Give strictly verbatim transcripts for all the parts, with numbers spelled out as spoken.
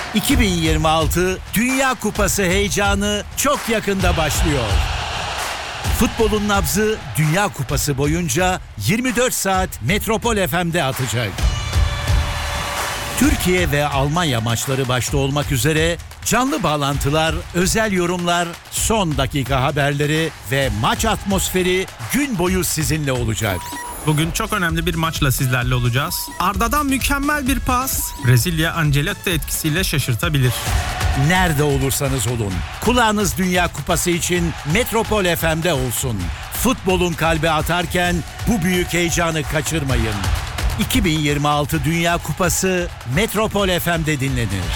iki bin yirmi altı Dünya Kupası heyecanı çok yakında başlıyor. Futbolun nabzı Dünya Kupası boyunca yirmi dört saat Metropol F M'de atacak. Türkiye ve Almanya maçları başta olmak üzere canlı bağlantılar, özel yorumlar, son dakika haberleri ve maç atmosferi gün boyu sizinle olacak. Bugün çok önemli bir maçla sizlerle olacağız. Arda'dan mükemmel bir pas, Brezilya Ancelotti etkisiyle şaşırtabilir. Nerede olursanız olun, kulağınız Dünya Kupası için Metropol F M'de olsun. Futbolun kalbi atarken bu büyük heyecanı kaçırmayın. iki bin yirmi altı Dünya Kupası Metropol F M'de dinlenir.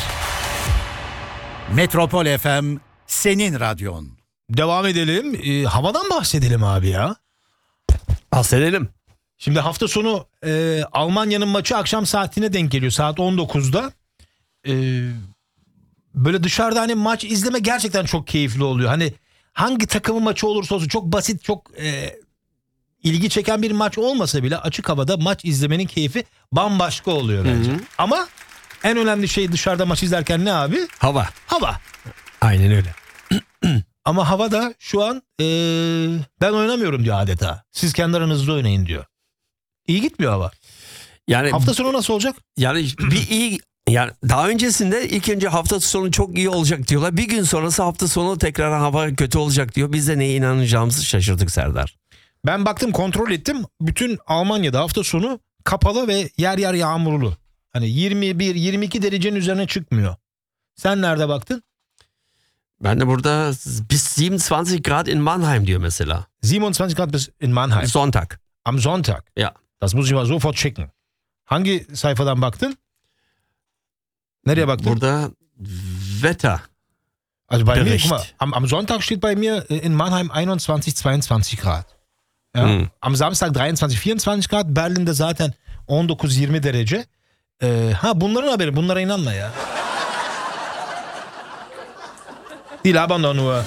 Metropol F M, senin radyon. Devam edelim. Ee, havadan bahsedelim abi ya. Bahsedelim. Şimdi hafta sonu e, Almanya'nın maçı akşam saatine denk geliyor. Saat on dokuzda. Ee, böyle dışarıda hani maç izleme gerçekten çok keyifli oluyor. Hani hangi takımın maçı olursa olsun çok basit, çok e, ilgi çeken bir maç olmasa bile açık havada maç izlemenin keyfi bambaşka oluyor bence. Hı hı. Ama en önemli şey dışarıda maç izlerken ne abi? Hava. Hava. Aynen öyle. Ama hava da şu an e, ben oynamıyorum diyor adeta. Siz kendi aranızda oynayın diyor. İyi gitmiyor hava. Yani hafta sonu nasıl olacak? Yani bir iyi yani daha öncesinde ilk önce hafta sonu çok iyi olacak diyorlar. Bir gün sonrası hafta sonu tekrar hava kötü olacak diyor. Biz de neye inanacağımızı şaşırdık Serdar. Ben baktım, kontrol ettim. Bütün Almanya'da hafta sonu kapalı ve yer yer yağmurlu. Hani yirmi bir yirmi iki derecenin üzerine çıkmıyor. Sen nerede baktın? Ben de burada bis siebenundzwanzig Grad in Mannheim diyor mesela. siebenundzwanzig Grad bis in Mannheim. Sonntag. Am Sonntag. Ja. Das muss ich mal sofort checken. Hangi sayfadan baktın? Nereye baktın? Burada Wetter. Also bei Bericht. mir, guck mal, am, am Sonntag steht bei mir in Mannheim einundzwanzig, zweiundzwanzig Grad. Ja? Hmm. Am Samstag dreiundzwanzig, vierundzwanzig Grad. Berlin'de zaten on dokuz yirmi derece. Ee, ha bunların haberi. Bunlara inanma ya. Die labern doch nur.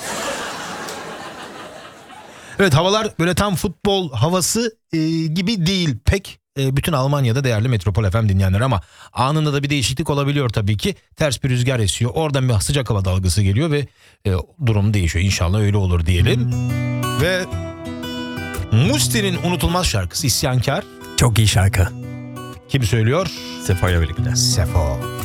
Evet, havalar böyle tam futbol havası e, gibi değil pek. E, bütün Almanya'da değerli Metropol F M dinleyenler, ama anında da bir değişiklik olabiliyor tabii ki. Ters bir rüzgar esiyor. Oradan bir sıcak hava dalgası geliyor ve e, durum değişiyor. İnşallah öyle olur diyelim. Ve Musti'nin unutulmaz şarkısı İsyankar. Çok iyi şarkı. Kim söylüyor? Sefo'yla birlikte. Sefo.